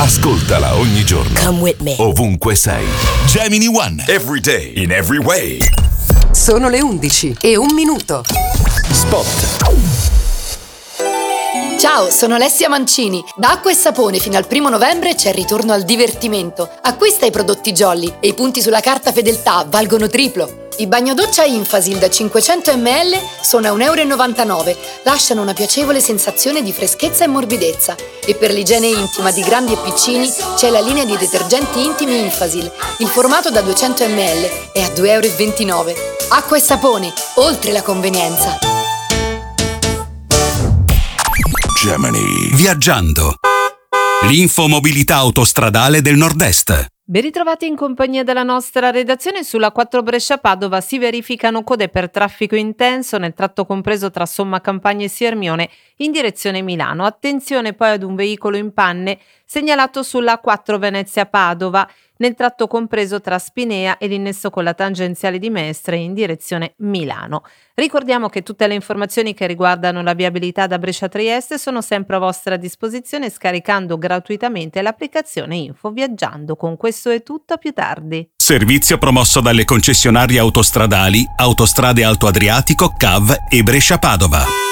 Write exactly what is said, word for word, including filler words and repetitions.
Ascoltala ogni giorno. Come with me. Ovunque sei. Gemini One. Every day, in every way. Sono le undici e un minuto. Spot. Ciao, sono Alessia Mancini. Da Acqua e Sapone fino al primo novembre c'è il ritorno al divertimento. Acquista i prodotti Jolly e i punti sulla carta fedeltà valgono triplo. I bagnodoccia Infasil da cinquecento millilitri sono a un euro e novantanove. Lasciano una piacevole sensazione di freschezza e morbidezza. E per l'igiene intima di grandi e piccini c'è la linea di detergenti intimi Infasil. Il formato da duecento millilitri è a due euro e ventinove. Acqua e Sapone, oltre la convenienza. Gemini. Viaggiando. L'infomobilità autostradale del Nord-Est. Ben ritrovati in compagnia della nostra redazione. Sulla quattro Brescia-Padova si verificano code per traffico intenso nel tratto compreso tra Somma Campagna e Siermione in direzione Milano. Attenzione poi ad un veicolo in panne segnalato sulla quattro Venezia-Padova nel tratto compreso tra Spinea e l'innesso con la tangenziale di Mestre in direzione Milano. Ricordiamo che tutte le informazioni che riguardano la viabilità da Brescia a Trieste sono sempre a vostra disposizione scaricando gratuitamente l'applicazione Info Viaggiando. Con questo è tutto, a più tardi. Servizio promosso dalle concessionarie autostradali Autostrade Alto Adriatico, C A V e Brescia Padova.